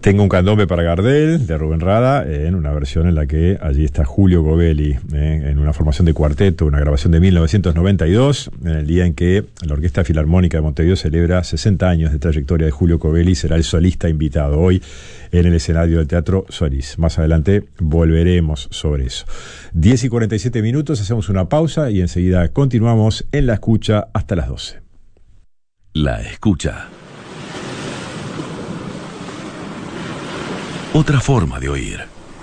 Tengo un candombe para Gardel, de Rubén Rada, en una versión en la que allí está Julio Govelli, en una formación de cuarteto, una grabación de 1992, en el día en que la Orquesta Filarmónica de Montevideo celebra 60 años de trayectoria de Julio Govelli. Será el solista invitado hoy en el escenario del Teatro Solís. Más adelante volveremos sobre eso. 10:47, hacemos una pausa y enseguida continuamos en La Escucha hasta las 12. La Escucha. Otra forma de oír.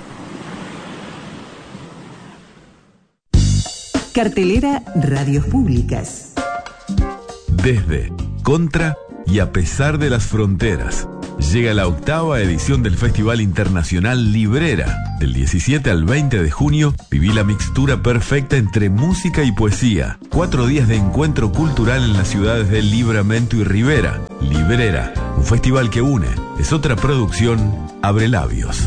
Cartelera Radios Públicas. Desde, contra y a pesar de las fronteras, llega la 8ª edición del Festival Internacional Librera. Del 17 al 20 de junio, viví la mixtura perfecta entre música y poesía. 4 días de encuentro cultural en las ciudades de Livramento y Rivera. Librera, un festival que une. Es otra producción, Abre Labios.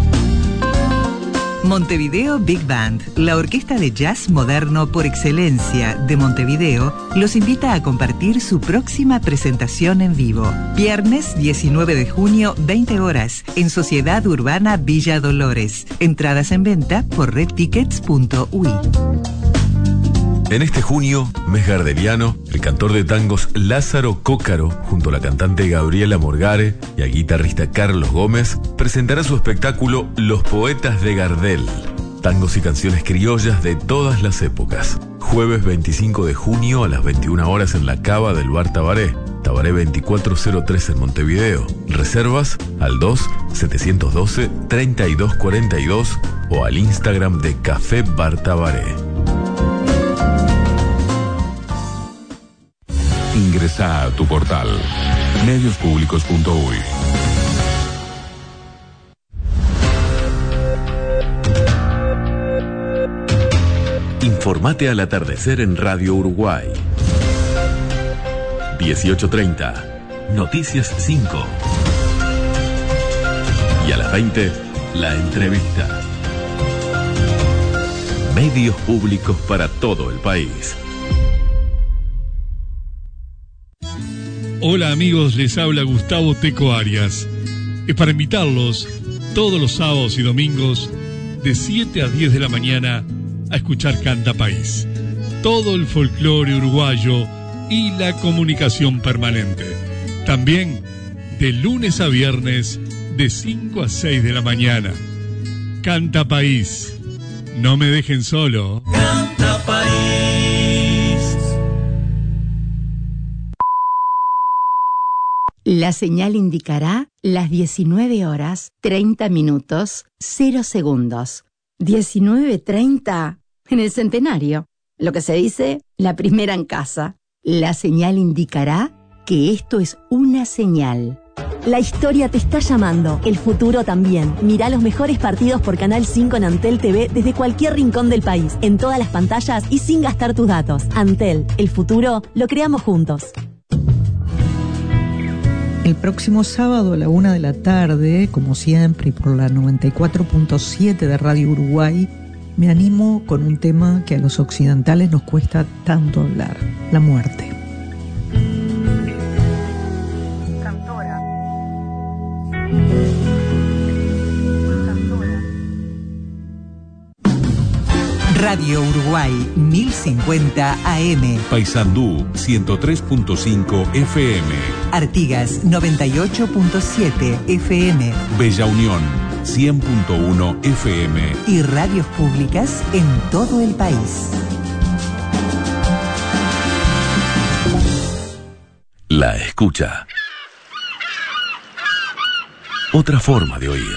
Montevideo Big Band, la orquesta de jazz moderno por excelencia de Montevideo, los invita a compartir su próxima presentación en vivo. Viernes 19 de junio, 20 horas, en Sociedad Urbana Villa Dolores. Entradas en venta por redtickets.ui. En este junio, mes gardeliano, el cantor de tangos Lázaro Cócaro, junto a la cantante Gabriela Morgare y al guitarrista Carlos Gómez, presentará su espectáculo Los Poetas de Gardel. Tangos y canciones criollas de todas las épocas. Jueves 25 de junio a las 21 horas en la cava del Bar Tabaré. Tabaré 2403 en Montevideo. Reservas al 2-712-3242 o al Instagram de Café Bar Tabaré. Ingresa a tu portal mediospublicos.uy. Informate al atardecer en Radio Uruguay. 18:30, Noticias 5. Y a las 20, la entrevista. Medios públicos para todo el país. Hola amigos, les habla Gustavo Teco Arias. Es para invitarlos todos los sábados y domingos de 7 a 10 de la mañana a escuchar Canta País. Todo el folclore uruguayo y la comunicación permanente. También de lunes a viernes de 5 a 6 de la mañana. Canta País. No me dejen solo. Canta País. La señal indicará las 19 horas, 30 minutos, 0 segundos. 19:30 en el centenario. Lo que se dice, la primera en casa. La señal indicará que esto es una señal. La historia te está llamando, el futuro también. Mirá los mejores partidos por Canal 5 en Antel TV desde cualquier rincón del país, en todas las pantallas y sin gastar tus datos. Antel, el futuro lo creamos juntos. El próximo sábado a la 1 de la tarde, como siempre, por la 94.7 de Radio Uruguay, me animo con un tema que a los occidentales nos cuesta tanto hablar: la muerte. Radio Uruguay 1050 AM. Paysandú 103.5 FM. Artigas 98.7 FM. Bella Unión 100.1 FM. Y radios públicas en todo el país. La Escucha. Otra forma de oír.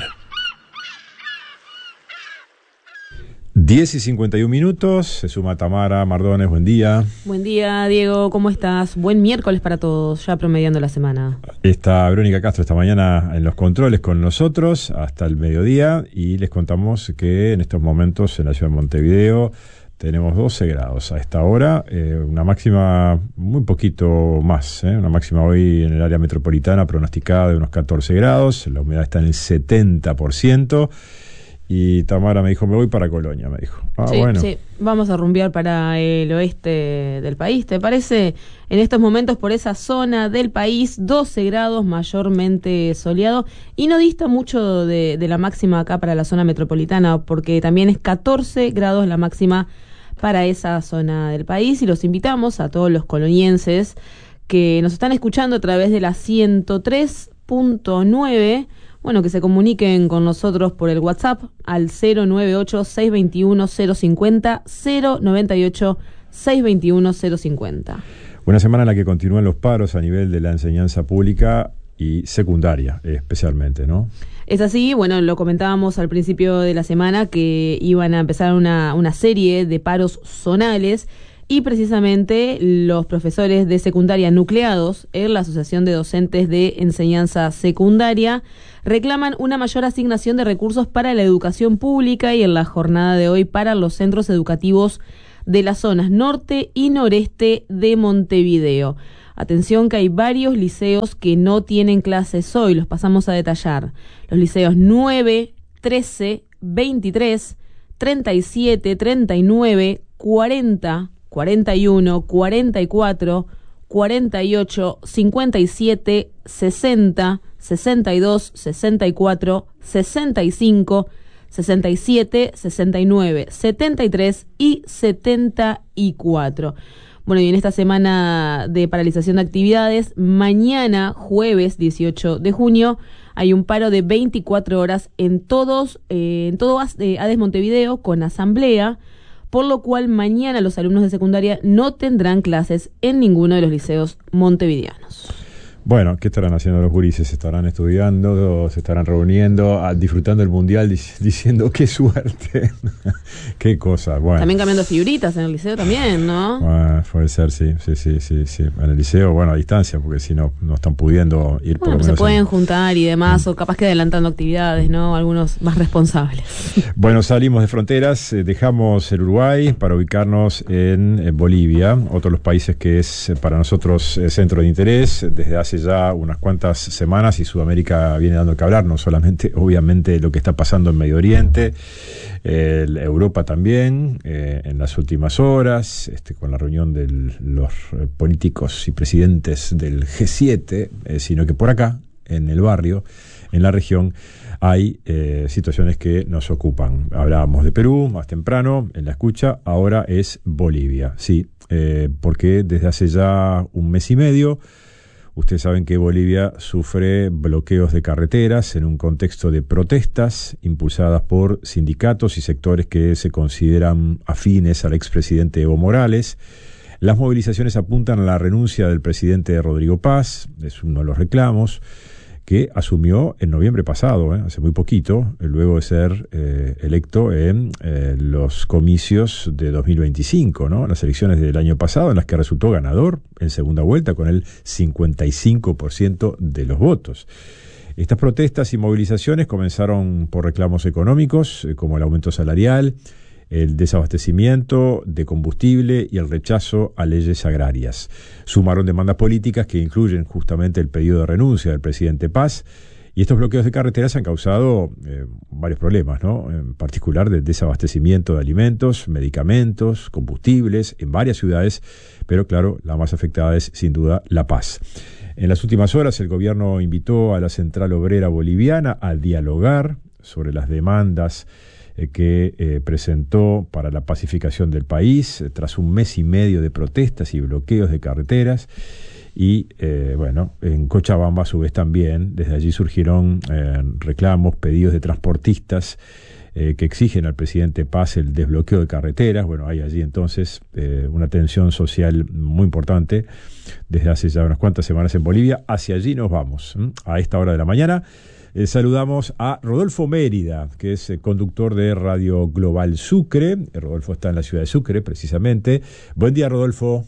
10:51, se suma Tamara Mardones, buen día. Buen día, Diego, ¿cómo estás? Buen miércoles para todos, ya promediando la semana. Está Verónica Castro esta mañana en los controles con nosotros hasta el mediodía y les contamos que en estos momentos en la ciudad de Montevideo tenemos 12 grados a esta hora, una máxima muy poquito más, una máxima hoy en el área metropolitana pronosticada de unos 14 grados, la humedad está en el 70%. Y Tamara me dijo, me voy para Colonia, me dijo. Sí, vamos a rumbear para el oeste del país, ¿te parece? En estos momentos por esa zona del país, 12 grados, mayormente soleado, y no dista mucho de la máxima acá para la zona metropolitana, porque también es 14 grados la máxima para esa zona del país, y los invitamos a todos los colonienses que nos están escuchando a través de la 103.9, bueno, que se comuniquen con nosotros por el WhatsApp al 098-621-050, 098-621-050. Una semana en la que continúan los paros a nivel de la enseñanza pública y secundaria, especialmente, ¿no? Es así, bueno, lo comentábamos al principio de la semana que iban a empezar una serie de paros zonales, y precisamente los profesores de secundaria nucleados en la Asociación de Docentes de Enseñanza Secundaria reclaman una mayor asignación de recursos para la educación pública y en la jornada de hoy para los centros educativos de las zonas norte y noreste de Montevideo. Atención que hay varios liceos que no tienen clases hoy, los pasamos a detallar. Los liceos 9, 13, 23, 37, 39, 40, 41, 44, 48, 57, 60, 62, 64, 65, 67, 69, 73 y 74. Bueno, y en esta semana de paralización de actividades, mañana, jueves 18 de junio, hay un paro de 24 horas en todo ADES Montevideo con asamblea, por lo cual mañana los alumnos de secundaria no tendrán clases en ninguno de los liceos montevideanos. Bueno, ¿qué estarán haciendo los gurises? ¿Estarán estudiando? ¿Se estarán reuniendo? Disfrutando el mundial, diciendo qué suerte. Qué cosa. Bueno. También cambiando figuritas en el liceo también, ¿no? Bueno, puede ser, sí. En el liceo, bueno, a distancia, porque si no están pudiendo ir por lo menos. Se pueden juntar y demás, o capaz que adelantando actividades, ¿no? Algunos más responsables. Bueno, salimos de fronteras, dejamos el Uruguay para ubicarnos en Bolivia, otro de los países que es para nosotros centro de interés desde hace ya unas cuantas semanas, y Sudamérica viene dando que hablar, no solamente obviamente lo que está pasando en Medio Oriente, Europa también, en las últimas horas, con la reunión de los políticos y presidentes del G7, sino que por acá, en el barrio, en la región, hay situaciones que nos ocupan. Hablábamos de Perú más temprano en la escucha, ahora es Bolivia, sí, porque desde hace ya un mes y medio ustedes saben que Bolivia sufre bloqueos de carreteras en un contexto de protestas impulsadas por sindicatos y sectores que se consideran afines al expresidente Evo Morales. Las movilizaciones apuntan a la renuncia del presidente Rodrigo Paz, es uno de los reclamos, que asumió en noviembre pasado, hace muy poquito, luego de ser electo en los comicios de 2025, ¿no? Las elecciones del año pasado, en las que resultó ganador en segunda vuelta con el 55% de los votos. Estas protestas y movilizaciones comenzaron por reclamos económicos, como el aumento salarial, el desabastecimiento de combustible y el rechazo a leyes agrarias. Sumaron demandas políticas que incluyen justamente el pedido de renuncia del presidente Paz, y estos bloqueos de carreteras han causado varios problemas, ¿no? En particular de desabastecimiento de alimentos, medicamentos, combustibles en varias ciudades, pero claro, la más afectada es sin duda La Paz. En las últimas horas el gobierno invitó a la Central Obrera Boliviana a dialogar sobre las demandas que presentó para la pacificación del país tras un mes y medio de protestas y bloqueos de carreteras. Y bueno, en Cochabamba a su vez también, desde allí surgieron reclamos, pedidos de transportistas que exigen al presidente Paz el desbloqueo de carreteras. Bueno, hay allí entonces una tensión social muy importante desde hace ya unas cuantas semanas en Bolivia. Hacia allí nos vamos, a esta hora de la mañana. Saludamos a Rodolfo Mérida, que es conductor de Radio Global Sucre. Rodolfo está en la ciudad de Sucre, precisamente. Buen día, Rodolfo.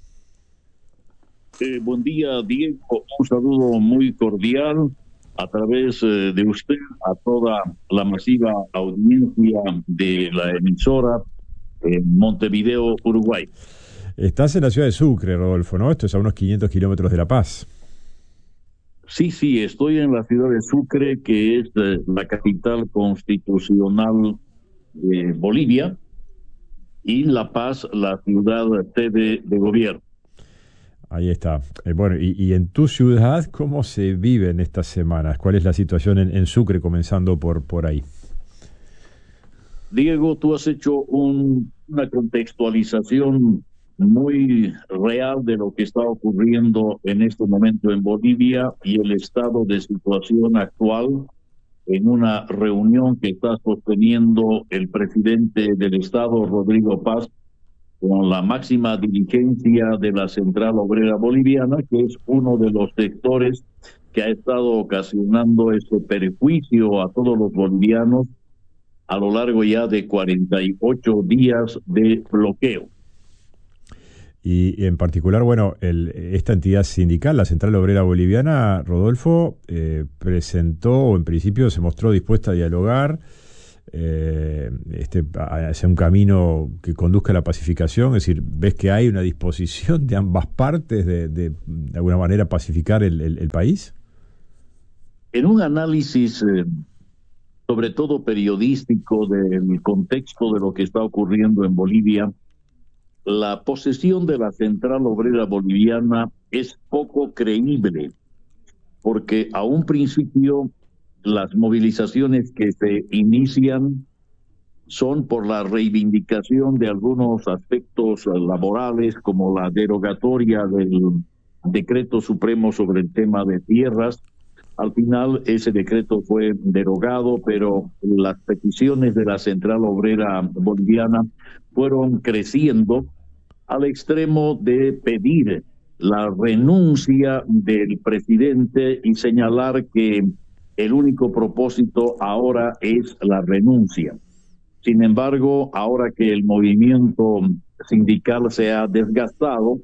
Buen día, Diego. Un saludo muy cordial a través de usted a toda la masiva audiencia de la emisora en Montevideo, Uruguay. Estás en la ciudad de Sucre, Rodolfo, ¿no? Esto es a unos 500 kilómetros de La Paz. Sí, estoy en la ciudad de Sucre, que es la capital constitucional de Bolivia, y La Paz, la ciudad sede de gobierno. Ahí está. Bueno, y en tu ciudad, ¿cómo se vive en estas semanas? ¿Cuál es la situación en Sucre, comenzando por ahí? Diego, tú has hecho una contextualización muy real de lo que está ocurriendo en este momento en Bolivia y el estado de situación actual en una reunión que está sosteniendo el presidente del Estado, Rodrigo Paz, con la máxima dirigencia de la Central Obrera Boliviana, que es uno de los sectores que ha estado ocasionando ese perjuicio a todos los bolivianos a lo largo ya de 48 días de bloqueo. Y en particular, bueno, esta entidad sindical, la Central Obrera Boliviana, Rodolfo, presentó, o en principio se mostró dispuesta a dialogar hacia un camino que conduzca a la pacificación. Es decir, ¿ves que hay una disposición de ambas partes de alguna manera pacificar el país? En un análisis sobre todo periodístico del contexto de lo que está ocurriendo en Bolivia, la posesión de la Central Obrera Boliviana es poco creíble, porque a un principio las movilizaciones que se inician son por la reivindicación de algunos aspectos laborales, como la derogatoria del Decreto Supremo sobre el tema de tierras. Al final ese decreto fue derogado, pero las peticiones de la Central Obrera Boliviana fueron creciendo al extremo de pedir la renuncia del presidente y señalar que el único propósito ahora es la renuncia. Sin embargo, ahora que el movimiento sindical se ha desgastado,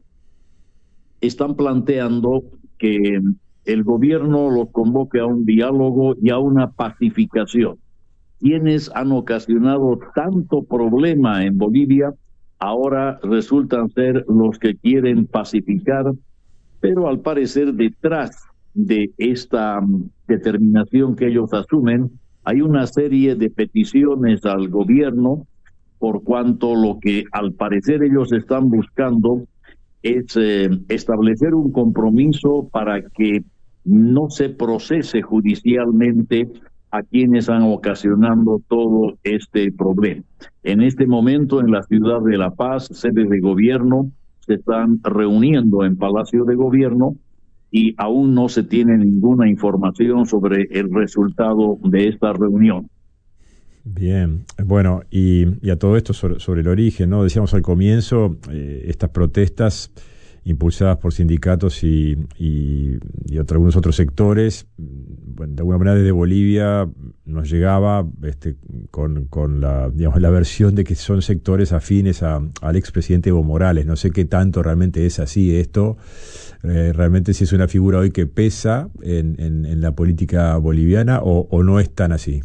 están planteando que el gobierno los convoque a un diálogo y a una pacificación. Quienes han ocasionado tanto problema en Bolivia ahora resultan ser los que quieren pacificar, pero al parecer detrás de esta determinación que ellos asumen hay una serie de peticiones al gobierno, por cuanto lo que al parecer ellos están buscando es establecer un compromiso para que no se procese judicialmente a quienes han ocasionado todo este problema. En este momento, en la ciudad de La Paz, sede de gobierno, se están reuniendo en Palacio de Gobierno y aún no se tiene ninguna información sobre el resultado de esta reunión. Bien, bueno, y a todo esto sobre el origen, ¿no? Decíamos al comienzo, estas protestas impulsadas por sindicatos y algunos otros sectores, bueno, de alguna manera desde Bolivia nos llegaba con la versión de que son sectores afines al expresidente Evo Morales. No sé qué tanto realmente es así esto, realmente si es una figura hoy que pesa en la política boliviana o no es tan así.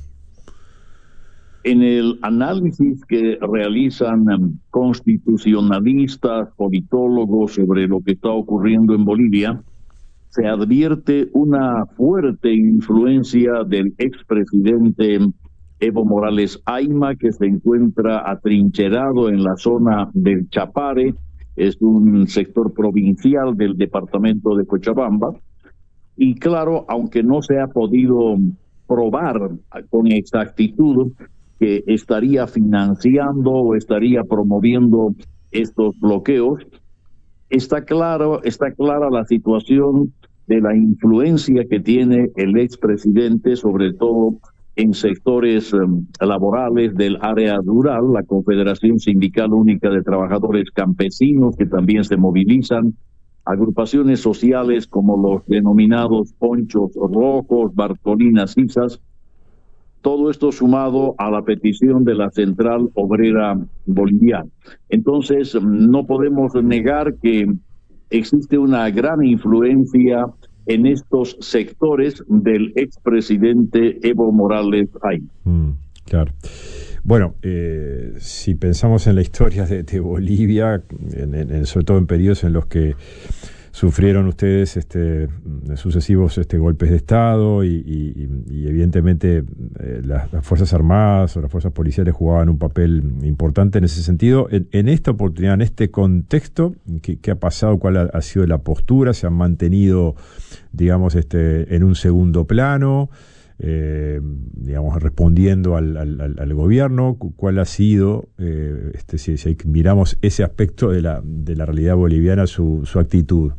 En el análisis que realizan constitucionalistas, politólogos sobre lo que está ocurriendo en Bolivia, se advierte una fuerte influencia del expresidente Evo Morales Ayma, que se encuentra atrincherado en la zona del Chapare, es un sector provincial del departamento de Cochabamba, y claro, aunque no se ha podido probar con exactitud que estaría financiando o estaría promoviendo estos bloqueos, está clara la situación de la influencia que tiene el expresidente, sobre todo en sectores laborales del área rural, la Confederación Sindical Única de Trabajadores Campesinos, que también se movilizan, agrupaciones sociales como los denominados Ponchos Rojos, Bartolinas Cisas, todo esto sumado a la petición de la Central Obrera Boliviana. Entonces, no podemos negar que existe una gran influencia en estos sectores del expresidente Evo Morales Ayma. Claro. Bueno, si pensamos en la historia de Bolivia, sobre todo en periodos en los que sufrieron ustedes sucesivos golpes de Estado y evidentemente las Fuerzas Armadas o las Fuerzas Policiales jugaban un papel importante en ese sentido. En esta oportunidad, en este contexto, ¿qué ha pasado? ¿Cuál ha sido la postura? ¿Se han mantenido, digamos, en un segundo plano? Digamos, respondiendo al gobierno. ¿Cuál ha sido, si miramos ese aspecto de la realidad boliviana, su actitud?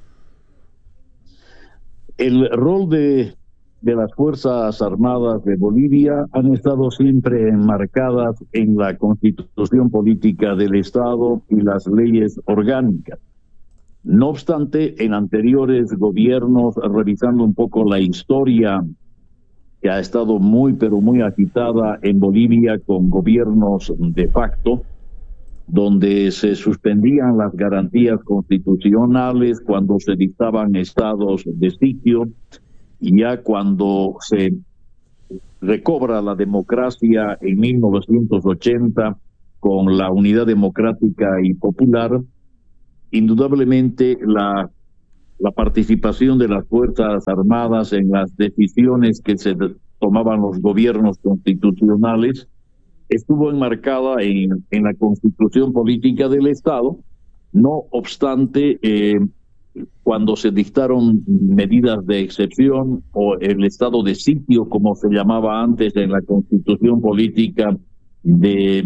El rol de las Fuerzas Armadas de Bolivia han estado siempre enmarcadas en la Constitución Política del Estado y las leyes orgánicas. No obstante, en anteriores gobiernos, revisando un poco la historia que ha estado muy, pero muy agitada en Bolivia con gobiernos de facto, donde se suspendían las garantías constitucionales cuando se dictaban estados de sitio, y ya cuando se recobra la democracia en 1980 con la Unidad Democrática y Popular, indudablemente la participación de las Fuerzas Armadas en las decisiones que se tomaban los gobiernos constitucionales estuvo enmarcada en la Constitución Política del Estado. No obstante, cuando se dictaron medidas de excepción o el estado de sitio, como se llamaba antes en la Constitución Política de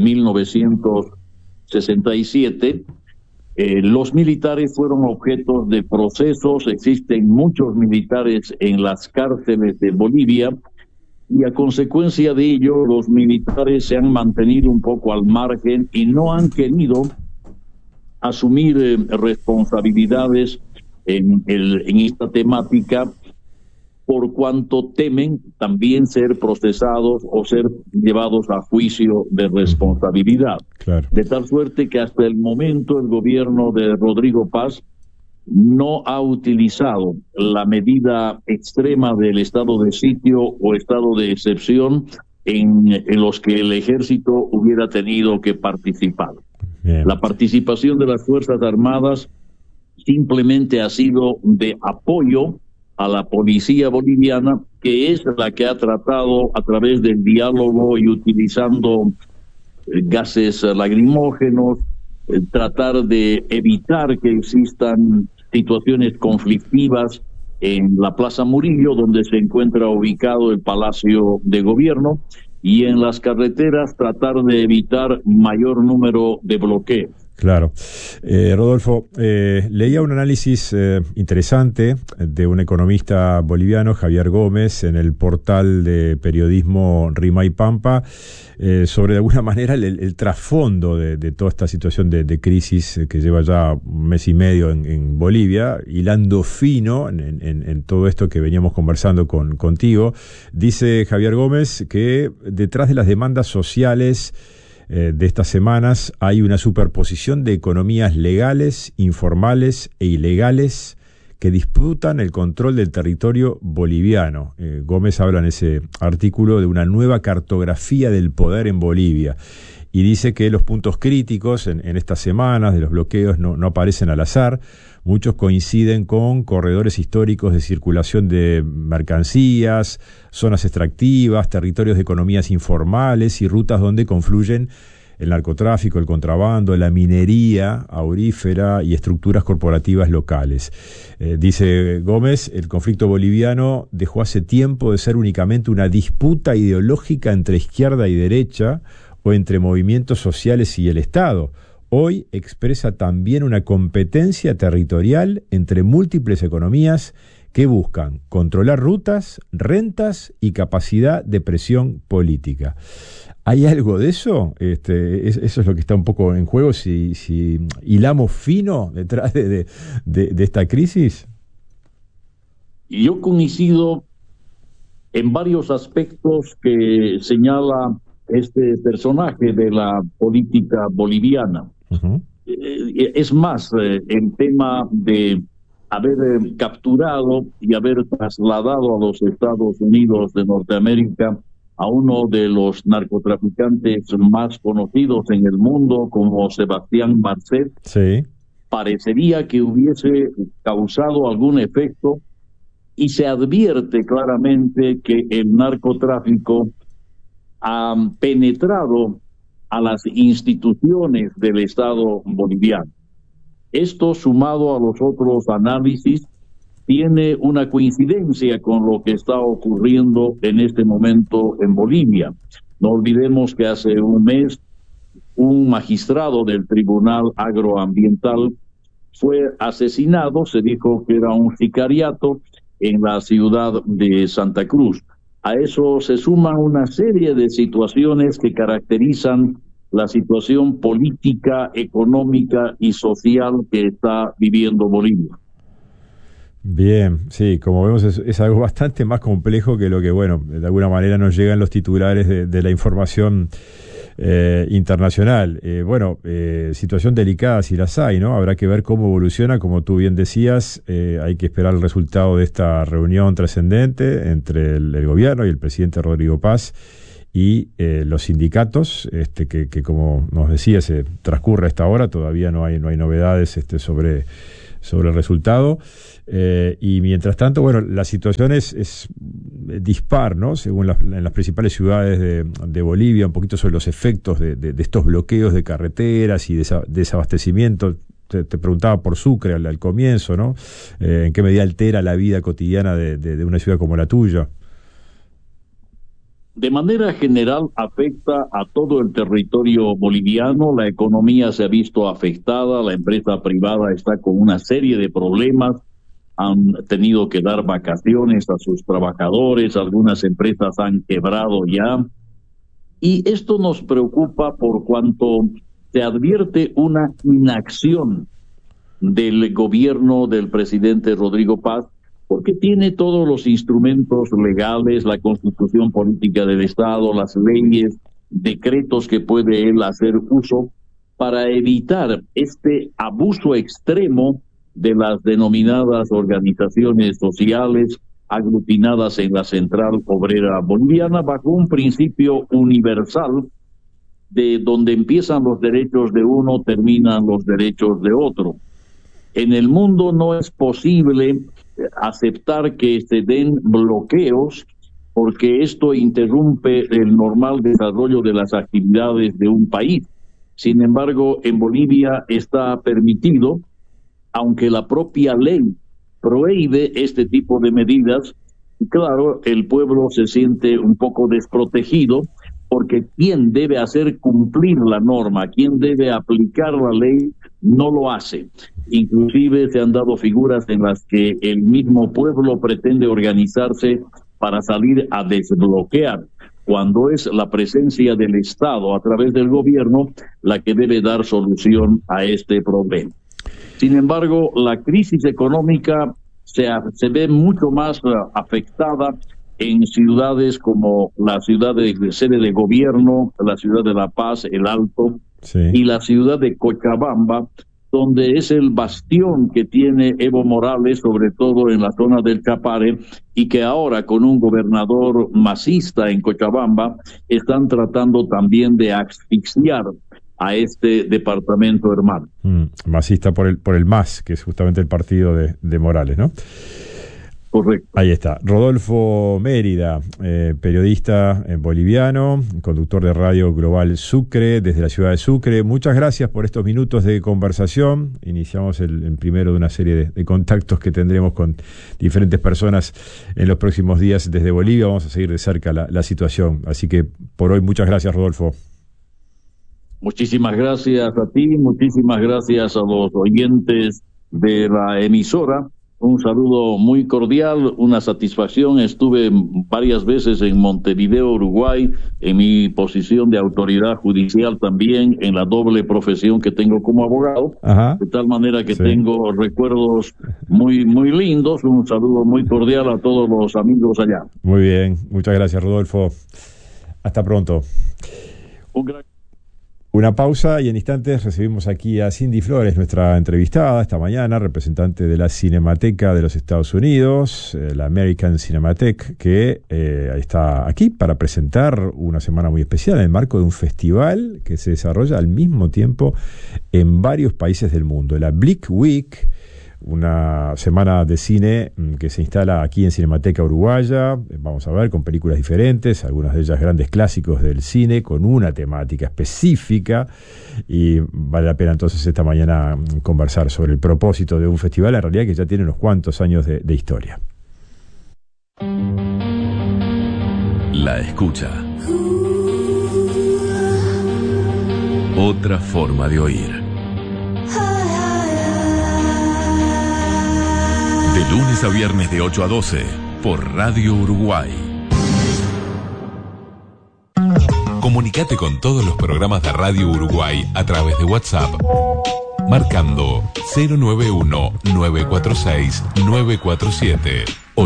1967, los militares fueron objetos de procesos. Existen muchos militares en las cárceles de Bolivia y a consecuencia de ello los militares se han mantenido un poco al margen y no han querido asumir responsabilidades en esta temática, por cuanto temen también ser procesados o ser llevados a juicio de responsabilidad. Claro. De tal suerte que hasta el momento el gobierno de Rodrigo Paz no ha utilizado la medida extrema del estado de sitio o estado de excepción en los que el ejército hubiera tenido que participar. Bien. La participación de las Fuerzas Armadas simplemente ha sido de apoyo a la policía boliviana, que es la que ha tratado a través del diálogo y utilizando gases lacrimógenos, tratar de evitar que existan situaciones conflictivas en la Plaza Murillo, donde se encuentra ubicado el Palacio de Gobierno, y en las carreteras tratar de evitar mayor número de bloqueos. Claro. Rodolfo, leía un análisis interesante de un economista boliviano, Javier Gómez, en el portal de periodismo Rimay Pampa, sobre de alguna manera el trasfondo de toda esta situación de crisis que lleva ya un mes y medio en Bolivia, hilando fino en todo esto que veníamos conversando contigo. Dice Javier Gómez que detrás de las demandas sociales de estas semanas hay una superposición de economías legales, informales e ilegales que disputan el control del territorio boliviano. Gómez habla en ese artículo de una nueva cartografía del poder en Bolivia y dice que los puntos críticos en estas semanas de los bloqueos no aparecen al azar. Muchos coinciden con corredores históricos de circulación de mercancías, zonas extractivas, territorios de economías informales y rutas donde confluyen el narcotráfico, el contrabando, la minería aurífera y estructuras corporativas locales. Dice Gómez, el conflicto boliviano dejó hace tiempo de ser únicamente una disputa ideológica entre izquierda y derecha o entre movimientos sociales y el Estado. Hoy expresa también una competencia territorial entre múltiples economías que buscan controlar rutas, rentas y capacidad de presión política. ¿Hay algo de eso? Eso es lo que está un poco en juego, si hilamos fino detrás de esta crisis. Yo coincido en varios aspectos que señala este personaje de la política boliviana. Uh-huh. Es más, el tema de haber capturado y haber trasladado a los Estados Unidos de Norteamérica a uno de los narcotraficantes más conocidos en el mundo, como Sebastián Marcet. Sí. parecería que hubiese causado algún efecto, y se advierte claramente que el narcotráfico ha penetrado a las instituciones del Estado boliviano. Esto, sumado a los otros análisis, tiene una coincidencia con lo que está ocurriendo en este momento en Bolivia. No olvidemos que hace un mes un magistrado del Tribunal Agroambiental fue asesinado, se dijo que era un sicariato en la ciudad de Santa Cruz. A eso se suman una serie de situaciones que caracterizan la situación política, económica y social que está viviendo Bolivia. Bien, sí, como vemos es algo bastante más complejo que lo que, bueno, de alguna manera nos llegan los titulares de la información internacional. Situación delicada si las hay, ¿no? Habrá que ver cómo evoluciona, como tú bien decías, hay que esperar el resultado de esta reunión trascendente entre el gobierno y el presidente Rodrigo Paz y los sindicatos, que como nos decía, se transcurre a esta hora, todavía no hay novedades sobre el resultado. Y mientras tanto, bueno, la situación es dispar, ¿no? Según en las principales ciudades de Bolivia, un poquito sobre los efectos de estos bloqueos de carreteras y desabastecimiento. Te preguntaba por Sucre al comienzo, ¿no? ¿En qué medida altera la vida cotidiana de una ciudad como la tuya? De manera general afecta a todo el territorio boliviano. La economía se ha visto afectada, la empresa privada está con una serie de problemas, han tenido que dar vacaciones a sus trabajadores, algunas empresas han quebrado ya, y esto nos preocupa por cuanto se advierte una inacción del gobierno del presidente Rodrigo Paz, porque tiene todos los instrumentos legales, la constitución política del Estado, las leyes, decretos que puede él hacer uso para evitar este abuso extremo de las denominadas organizaciones sociales aglutinadas en la Central Obrera Boliviana bajo un principio universal de donde empiezan los derechos de uno, terminan los derechos de otro. En el mundo no es posible aceptar que se den bloqueos porque esto interrumpe el normal desarrollo de las actividades de un país. Sin embargo, en Bolivia está permitido, aunque la propia ley prohíbe este tipo de medidas, y claro, el pueblo se siente un poco desprotegido, porque quien debe hacer cumplir la norma, quien debe aplicar la ley, no lo hace. Inclusive se han dado figuras en las que el mismo pueblo pretende organizarse para salir a desbloquear, cuando es la presencia del Estado a través del gobierno la que debe dar solución a este problema. Sin embargo, la crisis económica se ve mucho más afectada en ciudades como la ciudad de sede de gobierno, la ciudad de La Paz, El Alto, sí, y la ciudad de Cochabamba, donde es el bastión que tiene Evo Morales, sobre todo en la zona del Chapare, y que ahora con un gobernador masista en Cochabamba están tratando también de asfixiar a este departamento hermano. Masista por el MAS, que es justamente el partido de Morales, ¿no? Correcto. Ahí está. Rodolfo Mérida, periodista boliviano, conductor de Radio Global Sucre, desde la ciudad de Sucre. Muchas gracias por estos minutos de conversación. Iniciamos el primero de una serie de contactos que tendremos con diferentes personas en los próximos días desde Bolivia. Vamos a seguir de cerca la situación. Así que por hoy, muchas gracias, Rodolfo. Muchísimas gracias a ti, muchísimas gracias a los oyentes de la emisora. Un saludo muy cordial, una satisfacción. Estuve varias veces en Montevideo, Uruguay, en mi posición de autoridad judicial también, en la doble profesión que tengo como abogado. Ajá. De tal manera que sí, tengo recuerdos muy, muy lindos. Un saludo muy cordial a todos los amigos allá. Muy bien, muchas gracias, Rodolfo. Hasta pronto. Un gran Una pausa y en instantes recibimos aquí a Cindy Flores, nuestra entrevistada esta mañana, representante de la Cinemateca de los Estados Unidos, la American Cinematheque, que está aquí para presentar una semana muy especial en el marco de un festival que se desarrolla al mismo tiempo en varios países del mundo, la Blick Week, una semana de cine que se instala aquí en Cinemateca Uruguaya, vamos a ver, con películas diferentes, algunas de ellas grandes clásicos del cine, con una temática específica, y vale la pena entonces esta mañana conversar sobre el propósito de un festival, en realidad que ya tiene unos cuantos años de historia. La escucha. Otra forma de oír. De lunes a viernes de 8 a 12 por Radio Uruguay. Comunicate con todos los programas de Radio Uruguay a través de WhatsApp, marcando 091-946-947 o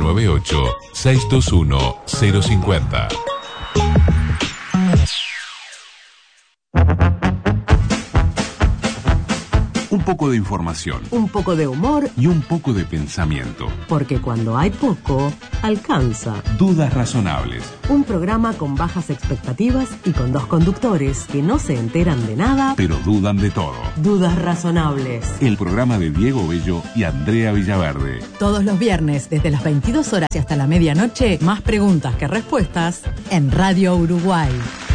098-621-050. Un poco de información, un poco de humor y un poco de pensamiento. Porque cuando hay poco, alcanza. Dudas razonables. Un programa con bajas expectativas y con dos conductores que no se enteran de nada, pero dudan de todo. Dudas razonables. El programa de Diego Bello y Andrea Villaverde. Todos los viernes, desde las 22 horas y hasta la medianoche, más preguntas que respuestas en Radio Uruguay.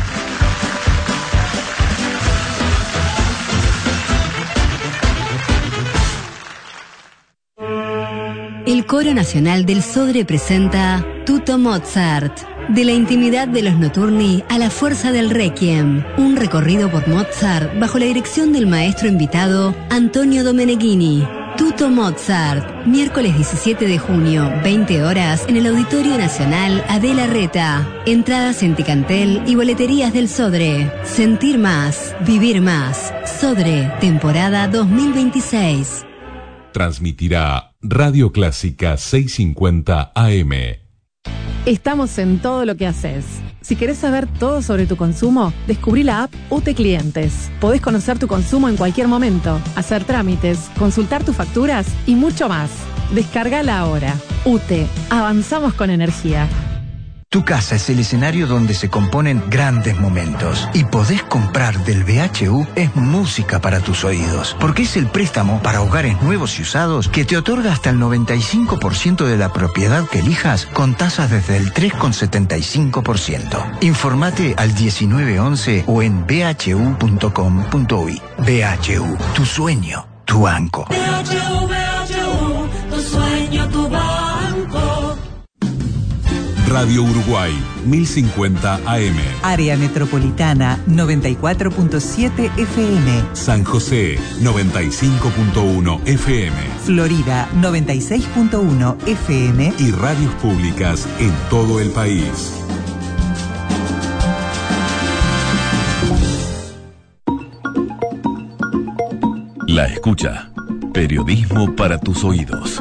El Coro Nacional del Sodre presenta Tutto Mozart. De la intimidad de los notturni a la fuerza del Requiem. Un recorrido por Mozart bajo la dirección del maestro invitado Antonio Domeneghini. Tutto Mozart. Miércoles 17 de junio, 20 horas, en el Auditorio Nacional Adela Reta. Entradas en Ticantel y boleterías del Sodre. Sentir más. Vivir más. Sodre. Temporada 2026. Transmitirá Radio Clásica 650 AM. Estamos en todo lo que haces. Si querés saber todo sobre tu consumo, descubrí la app UTE Clientes. Podés conocer tu consumo en cualquier momento, hacer trámites, consultar tus facturas y mucho más. Descargala ahora. UTE. Avanzamos con energía. Tu casa es el escenario donde se componen grandes momentos. Y podés comprar del BHU es música para tus oídos. Porque es el préstamo para hogares nuevos y usados que te otorga hasta el 95% de la propiedad que elijas con tasas desde el 3,75%. Informate al 1911 o en bhu.com.uy. BHU, tu sueño, tu banco. BHU, tu sueño, tu banco. Radio Uruguay, 1050 AM. Área Metropolitana, 94.7 FM. San José, 95.1 FM. Florida, 96.1 FM. Y radios públicas en todo el país. La escucha. Periodismo para tus oídos.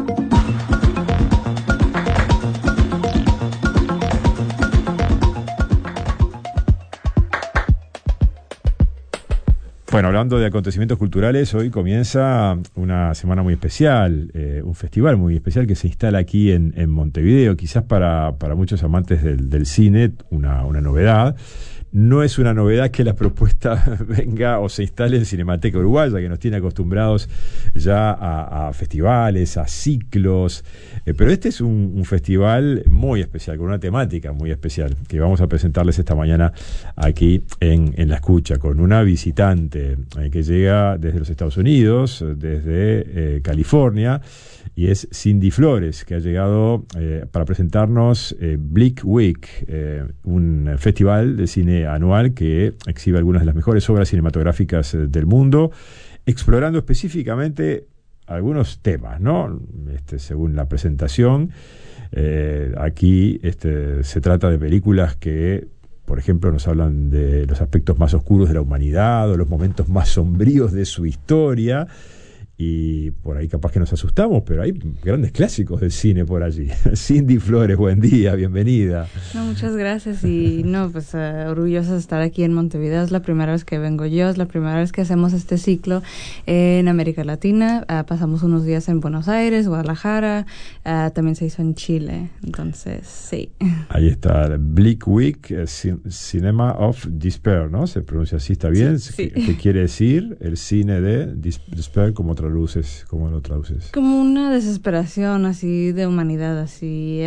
Bueno, hablando de acontecimientos culturales, hoy comienza una semana muy especial, un festival muy especial que se instala aquí en Montevideo, quizás para muchos amantes del cine, una novedad. No es una novedad que la propuesta venga o se instale en Cinemateca Uruguaya, que nos tiene acostumbrados ya a festivales, a ciclos, pero este es un festival muy especial, con una temática muy especial, que vamos a presentarles esta mañana aquí en La Escucha, con una visitante que llega desde los Estados Unidos, desde California, y es Cindy Flores, que ha llegado para presentarnos Blick Week, un festival de cine anual que exhibe algunas de las mejores obras cinematográficas del mundo, explorando específicamente algunos temas, ¿no? Según la presentación, aquí se trata de películas que, por ejemplo, nos hablan de los aspectos más oscuros de la humanidad o los momentos más sombríos de su historia. y por ahí capaz que nos asustamos, pero hay grandes clásicos del cine por allí. Cindy Flores, buen día, bienvenida. No, muchas gracias y no, pues orgullosa de estar aquí en Montevideo. Es la primera vez que vengo yo, es la primera vez que hacemos este ciclo en América Latina. Pasamos unos días en Buenos Aires, Guadalajara, también se hizo en Chile, entonces sí. Ahí está, Bleak Week, Cinema of Despair, ¿no? Se pronuncia así, ¿está bien? Sí. ¿Qué quiere decir? El cine de Despair, ¿cómo lo traduces? Como una desesperación así de humanidad, así,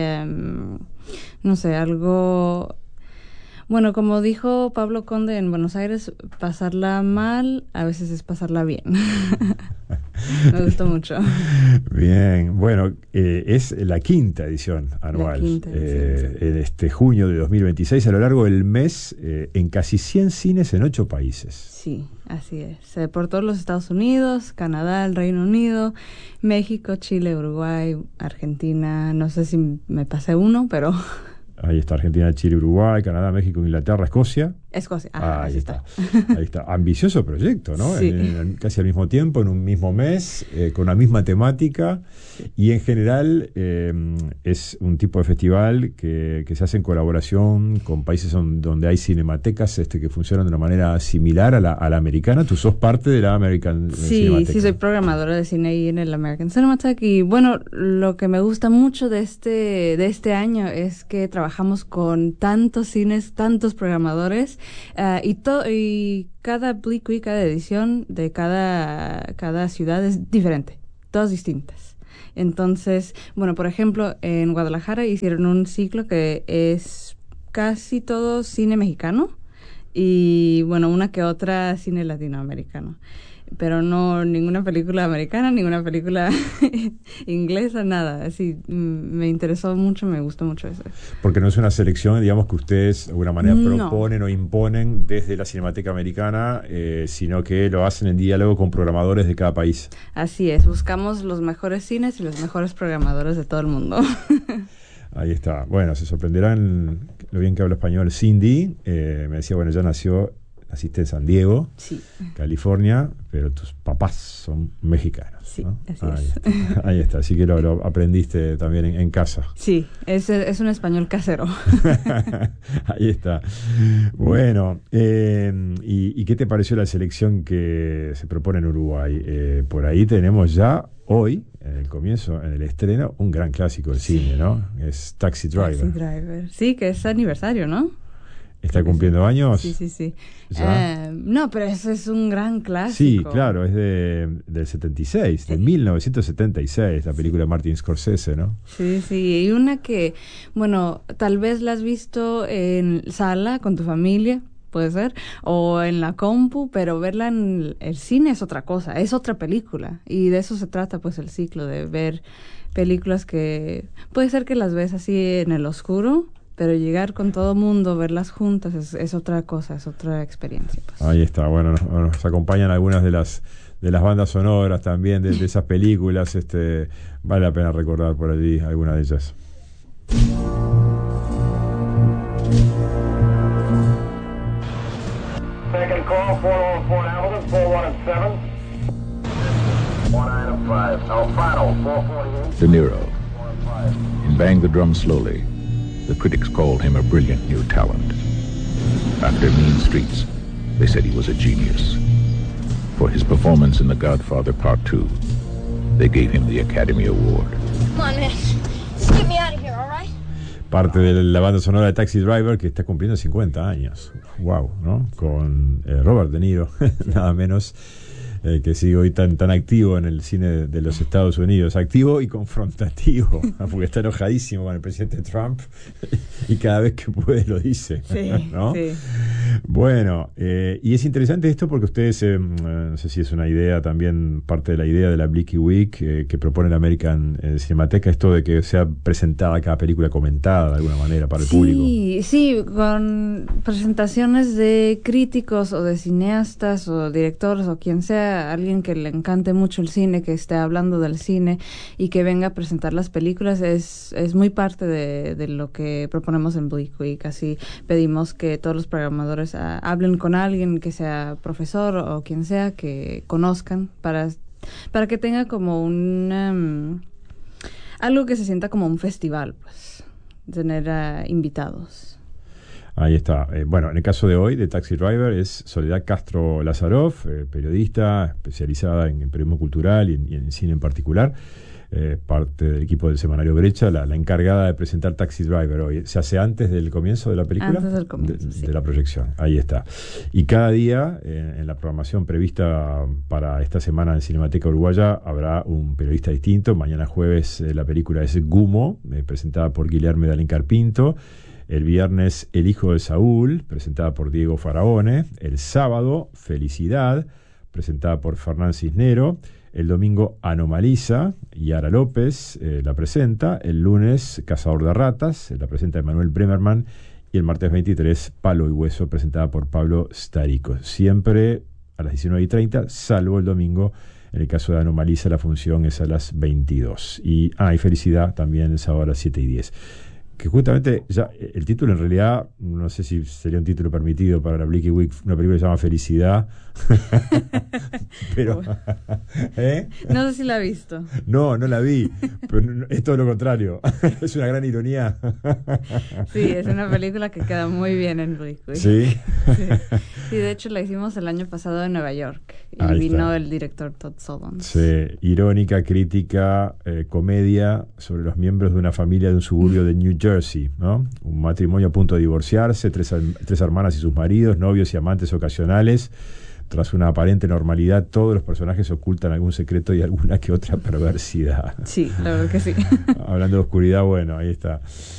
no sé, algo... Bueno, como dijo Pablo Conde en Buenos Aires, pasarla mal a veces es pasarla bien. Me gustó mucho. Bien, bueno, es la quinta edición anual. En este junio de 2026, a lo largo del mes, en casi 100 cines en 8 países. Sí, así es. Por todos los Estados Unidos, Canadá, el Reino Unido, México, Chile, Uruguay, Argentina. No sé si me pasé uno, pero... Ahí está, Argentina, Chile, Uruguay, Canadá, México, Inglaterra, Escocia. Escocia, ahí está. Ahí está. Ambicioso proyecto, ¿no? Sí. Casi al mismo tiempo, en un mismo mes, con la misma temática. Y en general es un tipo de festival que se hace en colaboración con países donde hay cinematecas que funcionan de una manera similar a la americana. Tú sos parte de la American Cinemateca. Sí, soy programadora de cine ahí en el American Cinematheque. Y bueno, lo que me gusta mucho de este año es que trabajamos con tantos cines, tantos programadores. Y cada Bleak Week, cada edición de cada ciudad es diferente, todas distintas. Entonces, bueno, por ejemplo, en Guadalajara hicieron un ciclo que es casi todo cine mexicano y, bueno, una que otra cine latinoamericano. Pero no ninguna película americana, ninguna película inglesa, nada. Así, me interesó mucho, me gustó mucho eso. Porque no es una selección, digamos, que ustedes de alguna manera proponen o imponen desde la Cinemateca Americana, sino que lo hacen en diálogo con programadores de cada país. Así es, buscamos los mejores cines y los mejores programadores de todo el mundo. Ahí está. Bueno, se sorprenderán lo bien que habla español Cindy. Me decía, bueno, ya naciste en San Diego, sí, California, pero tus papás son mexicanos. Sí, ¿no? así es. Ahí está, así que lo aprendiste también en casa. Sí, es un español casero. Ahí está. Bueno, ¿y qué te pareció la selección que se propone en Uruguay? Por ahí tenemos ya hoy, en el comienzo, en el estreno, un gran clásico del cine, ¿no? Es Taxi Driver. Taxi Driver, sí, que es aniversario, ¿no? ¿Está cumpliendo años? Sí. No, pero eso es un gran clásico. Sí, claro, es del 76, de 1976, la película de Martin Scorsese, ¿no? Sí, y una que, bueno, tal vez la has visto en sala con tu familia, puede ser, o en la compu, pero verla en el cine es otra cosa, es otra película, y de eso se trata pues el ciclo, de ver películas que puede ser que las ves así en el oscuro, pero llegar con todo mundo, verlas juntas, es otra cosa, es otra experiencia. Pues. Ahí está, bueno, nos acompañan algunas de las bandas sonoras también de esas películas, vale la pena recordar por allí alguna de ellas. Second call, 404 Hamilton, 4117. 1905, Alfano, 448. De Niro. In Bang the Drum Slowly, the critics called him a brilliant new talent. After Mean Streets, they said he was a genius. For his performance in The Godfather Part 2, they gave him the Academy Award. Come on, man. Just get me out of here, all right? Parte de la banda sonora de Taxi Driver, que está cumpliendo 50 años. Wow, ¿no? Con Robert De Niro, nada menos, que sigue hoy tan activo en el cine de los Estados Unidos. Activo y confrontativo, porque está enojadísimo con el presidente Trump y cada vez que puede lo dice. Sí, ¿no? sí. Bueno, y es interesante esto porque ustedes, no sé si es una idea también, parte de la idea de la Bleak Week que propone la American Cinemateca, esto de que sea presentada cada película comentada de alguna manera para el público. Sí, con presentaciones de críticos o de cineastas o directores o quien sea, alguien que le encante mucho el cine, que esté hablando del cine y que venga a presentar las películas, es muy parte de lo que proponemos en Bleak Week. Así pedimos que todos los programadores hablen con alguien que sea profesor o quien sea, que conozcan, para para que tenga como un algo que se sienta como un festival, pues, tener invitados. Ahí está. Bueno, en el caso de hoy, de Taxi Driver, es Soledad Castro Lazaroff, periodista especializada en periodismo cultural y en cine en particular, parte del equipo del semanario Brecha, la encargada de presentar Taxi Driver hoy. ¿Se hace antes del comienzo de la película? Antes del comienzo, sí. De la proyección. Ahí está. Y cada día, en la programación prevista para esta semana en Cinemateca Uruguaya, habrá un periodista distinto. Mañana jueves la película es Gumo, presentada por Guilherme D'Alencar Pinto. El viernes El hijo de Saúl, presentada por Diego Faraone. El sábado Felicidad, presentada por Fernán Cisnero. El domingo Anomaliza, Yara López la presenta. El lunes Cazador de Ratas, la presenta Emanuel Bremerman. Y el martes 23 Palo y Hueso, presentada por Pablo Starico. Siempre a las 19:30, salvo el domingo. En el caso de Anomaliza, la función es a las 22. Y Felicidad también el sábado a las 7:10. Que justamente ya el título en realidad, no sé si sería un título permitido para la Blicky Week, una película que se llama Felicidad. Pero no sé si la he visto. No la vi, pero es todo lo contrario. Es una gran ironía. Sí, es una película que queda muy bien en Blicky Week. ¿Sí? Sí, de hecho la hicimos el año pasado en Nueva York y Ahí vino está. el director Todd Solondz. Sí, irónica, crítica, comedia sobre los miembros de una familia de un suburbio de New Jersey, ¿no? Un matrimonio a punto de divorciarse, tres hermanas y sus maridos, novios y amantes ocasionales. Tras una aparente normalidad, todos los personajes ocultan algún secreto y alguna que otra perversidad. Sí, la verdad que sí. Hablando de oscuridad, bueno, ahí está.